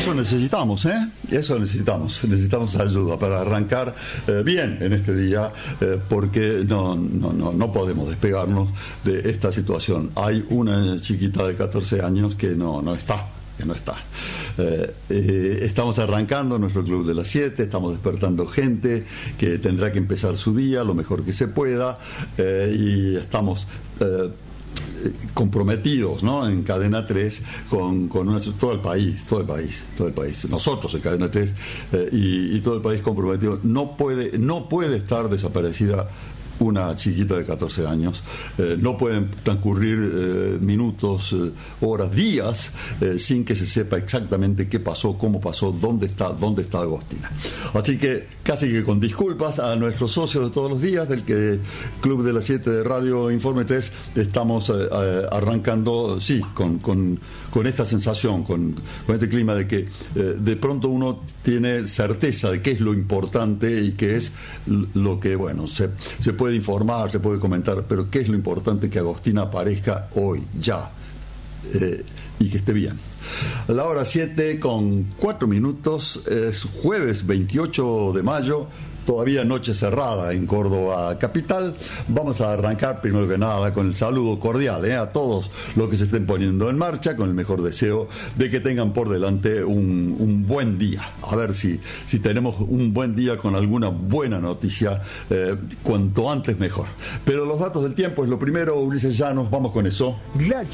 eso necesitamos, necesitamos ayuda para arrancar bien en este día, porque no podemos despegarnos de esta situación. Hay una chiquita de 14 años que no está. Estamos arrancando nuestro Club de las 7, estamos despertando gente que tendrá que empezar su día lo mejor que se pueda, y estamos comprometidos, ¿no?, en Cadena 3 con todo el país, nosotros en Cadena 3, y todo el país comprometido. No puede estar desaparecida una chiquita de 14 años. No pueden transcurrir minutos, horas, días sin que se sepa exactamente qué pasó, cómo pasó, dónde está Agostina. Así que casi que con disculpas a nuestros socios de todos los días del Club de las 7 de Radio Informe 3, estamos arrancando, sí, con esta sensación, con este clima de que de pronto uno tiene certeza de qué es lo importante y qué es lo que, bueno, se puede informar, se puede comentar, pero qué es lo importante: que Agostina aparezca hoy, ya, y que esté bien. A la hora 7:04, es jueves 28 de mayo, todavía noche cerrada en Córdoba capital. Vamos a arrancar primero que nada con el saludo cordial a todos los que se estén poniendo en marcha, con el mejor deseo de que tengan por delante un buen día. A ver si tenemos un buen día con alguna buena noticia, cuanto antes mejor. Pero los datos del tiempo es lo primero. Ulises Llanos, vamos con eso. La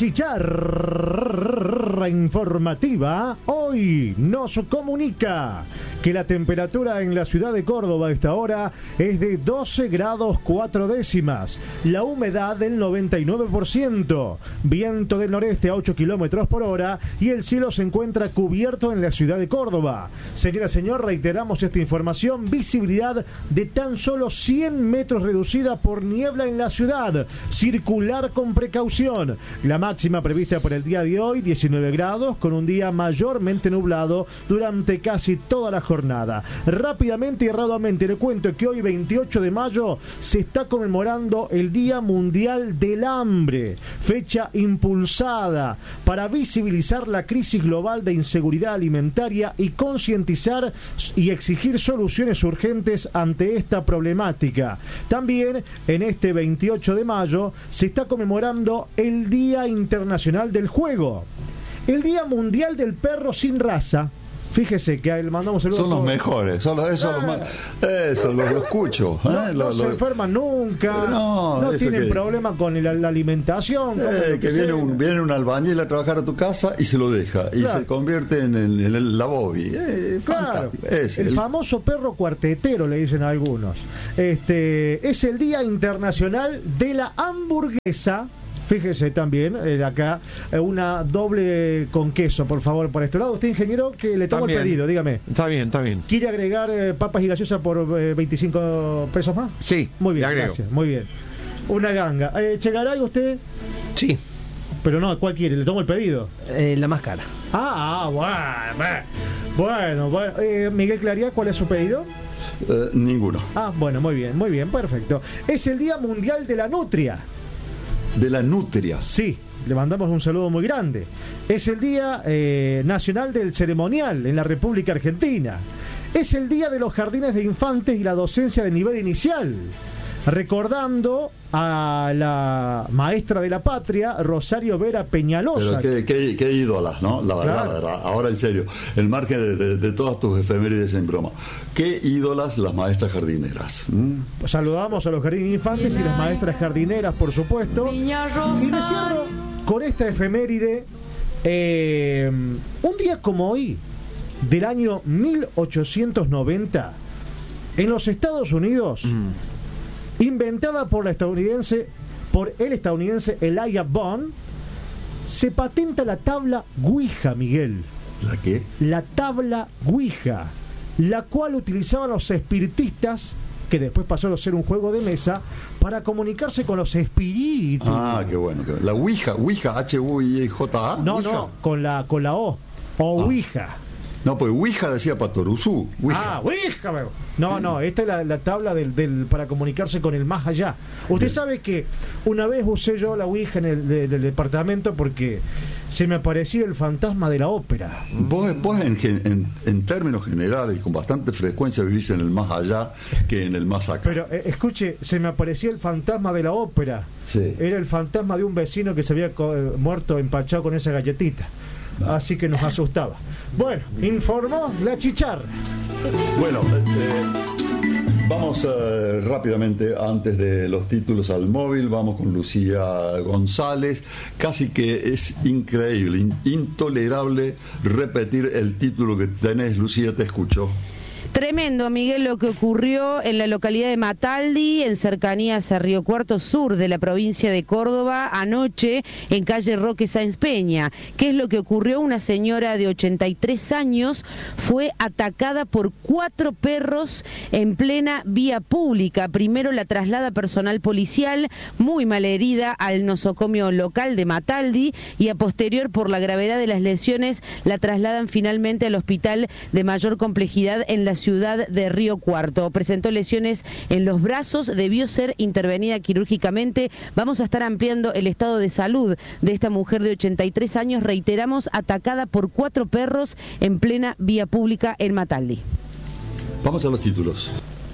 chicharra informativa hoy nos comunica que la temperatura en la ciudad de Córdoba a esta hora es de 12 grados 4 décimas, la humedad del 99%, viento del noreste a 8 kilómetros por hora y el cielo se encuentra cubierto en la ciudad de Córdoba. Señora, señor, reiteramos esta información: visibilidad de tan solo 100 metros reducida por niebla en la ciudad, circular con precaución. La máxima prevista para el día de hoy, 19 grados, con un día mayormente nublado durante casi toda la jornada. Rápidamente y erradamente le cuento que hoy, 28 de mayo, se está conmemorando el Día Mundial del Hambre, fecha impulsada para visibilizar la crisis global de inseguridad alimentaria y concientizar y exigir soluciones urgentes ante esta problemática. También en este 28 de mayo se está conmemorando el Día Internacional del Juego, el Día Mundial del Perro sin Raza. Fíjese que le mandamos saludos. Son los mejores, los más. Eso, lo escucho. No se enferman nunca, no tienen problema con la alimentación. Que viene un albañil a trabajar a tu casa y se lo deja, y se convierte en la Bobby. Claro, el famoso perro cuartetero, le dicen a algunos. Es el Día Internacional de la Hamburguesa. Fíjese también, acá, una doble con queso, por favor, por este lado. Usted, ingeniero, que le tomo el pedido, dígame. Está bien. ¿Quiere agregar papas y gaseosa por 25 pesos más? Sí, muy bien, gracias, muy bien. Una ganga. ¿Chegaray usted? Sí. Pero no, ¿cuál quiere? Le tomo el pedido. La más cara. Bueno. Miguel Claría, ¿cuál es su pedido? Ninguno. Bueno, muy bien, perfecto. Es el Día Mundial de la Nutria. De la nutria. Sí, le mandamos un saludo muy grande. Es el Día Nacional del Ceremonial en la República Argentina. Es el Día de los Jardines de Infantes y la docencia de nivel inicial, recordando a la maestra de la patria, Rosario Vera Peñalosa. Pero qué ídolas, ¿no? La verdad. Ahora, en serio, el margen de todas tus efemérides en broma. Qué ídolas las maestras jardineras. Saludamos a los jardines infantes y las maestras jardineras, por supuesto. Y me cierro con esta efeméride. Un día como hoy, del año 1890, en los Estados Unidos, inventada por el estadounidense Elijah Bond, se patenta la tabla Ouija, Miguel. ¿La qué? La tabla Ouija, la cual utilizaban los espiritistas, que después pasó a ser un juego de mesa, para comunicarse con los espíritus. Qué bueno. La Ouija, H-U-I-J-A. No, con la O. Ouija. No, pues Ouija decía Patoruzú. Ouija. No, esta es la tabla del para comunicarse con el más allá. Usted sabe que una vez usé yo la Ouija del departamento porque se me apareció el fantasma de la ópera. Vos en términos generales y con bastante frecuencia vivís en el más allá que en el más acá. Pero escuche, se me apareció el fantasma de la ópera. Sí. Era el fantasma de un vecino que se había muerto empachado con esa galletita. Así que nos asustaba. Bueno, informó la chicharra. Bueno, vamos rápidamente, antes de los títulos, al móvil. Vamos con Lucía González. Casi que es increíble, intolerable repetir el título que tenés. Lucía, te escucho. Tremendo, Miguel, lo que ocurrió en la localidad de Mataldi, en cercanías a Río Cuarto Sur de la provincia de Córdoba, anoche en calle Roque Sáenz Peña. ¿Qué es lo que ocurrió? Una señora de 83 años fue atacada por 4 perros en plena vía pública. Primero la traslada personal policial, muy malherida, al nosocomio local de Mataldi, y a posterior, por la gravedad de las lesiones, la trasladan finalmente al hospital de mayor complejidad en la ciudad de Río Cuarto. Presentó lesiones en los brazos, debió ser intervenida quirúrgicamente. Vamos a estar ampliando el estado de salud de esta mujer de 83 años, reiteramos, atacada por 4 perros en plena vía pública en Mataldi. Vamos a los títulos.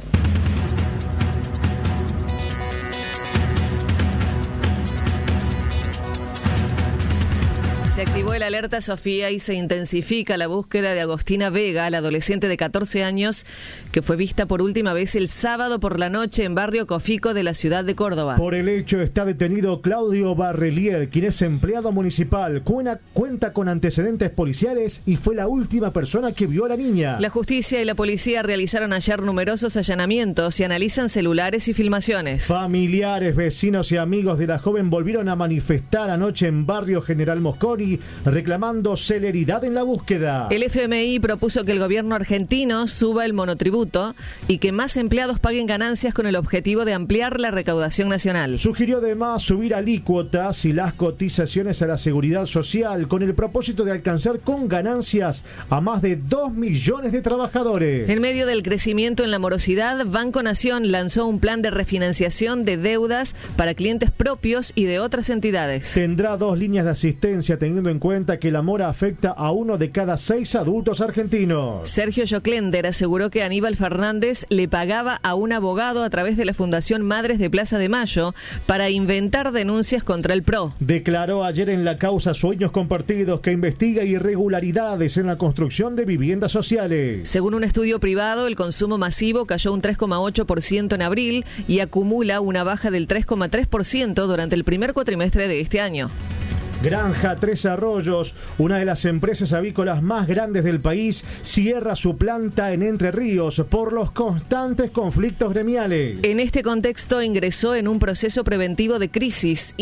Se activó el alerta Sofía y se intensifica la búsqueda de Agostina Vega, la adolescente de 14 años que fue vista por última vez el sábado por la noche en barrio Cofico de la ciudad de Córdoba. Por el hecho está detenido Claudio Barrelier, quien es empleado municipal, cuenta con antecedentes policiales y fue la última persona que vio a la niña. La justicia y la policía realizaron ayer numerosos allanamientos y analizan celulares y filmaciones. Familiares, vecinos y amigos de la joven volvieron a manifestar anoche en barrio General Mosconi, reclamando celeridad en la búsqueda. El FMI propuso que el gobierno argentino suba el monotributo y que más empleados paguen ganancias con el objetivo de ampliar la recaudación nacional. Sugirió además subir alícuotas y las cotizaciones a la seguridad social con el propósito de alcanzar con ganancias a más de 2 millones de trabajadores. En medio del crecimiento en la morosidad, Banco Nación lanzó un plan de refinanciación de deudas para clientes propios y de otras entidades. Tendrá 2 líneas de asistencia, teniendo en cuenta que la mora afecta a 1 de cada 6 adultos argentinos. Sergio Joclender aseguró que Aníbal Fernández le pagaba a un abogado a través de la Fundación Madres de Plaza de Mayo para inventar denuncias contra el PRO. Declaró ayer en la causa Sueños Compartidos que investiga irregularidades en la construcción de viviendas sociales. Según un estudio privado, el consumo masivo cayó un 3,8% en abril y acumula una baja del 3,3% durante el primer cuatrimestre de este año. Granja Tres Arroyos, una de las empresas avícolas más grandes del país, cierra su planta en Entre Ríos por los constantes conflictos gremiales. En este contexto ingresó en un proceso preventivo de crisis